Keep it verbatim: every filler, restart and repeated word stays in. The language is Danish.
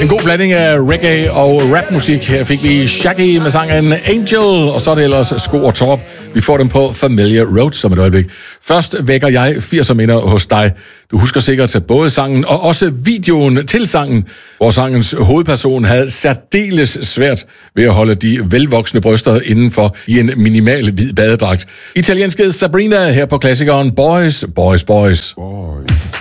En god blanding af reggae og rapmusik. Her fik vi Shaggy med sangen Angel, og så er det ellers Sko og Torp. Vi får dem på Familiar Road som et øjeblik. Først vækker jeg firser minder hos dig. Du husker sikkert til både sangen og også videoen til sangen, hvor sangens hovedperson havde særdeles svært ved at holde de velvoksne bryster indenfor i en minimal hvid badedragt. Italienske Sabrina her på klassikeren Boys, Boys, Boys. Boys.